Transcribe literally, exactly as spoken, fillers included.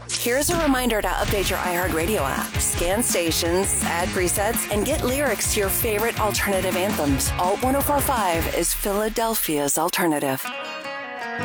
Here's a reminder to update your iHeartRadio app, scan stations, add presets, and get lyrics to your favorite alternative anthems. Alt ten forty-five is Philadelphia's alternative.